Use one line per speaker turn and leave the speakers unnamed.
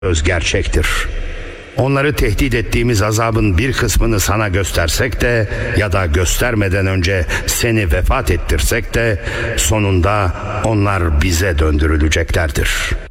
Söz gerçektir. Onları tehdit ettiğimiz azabın bir kısmını sana göstersek de ya da göstermeden önce seni vefat ettirsek de sonunda onlar bize döndürüleceklerdir.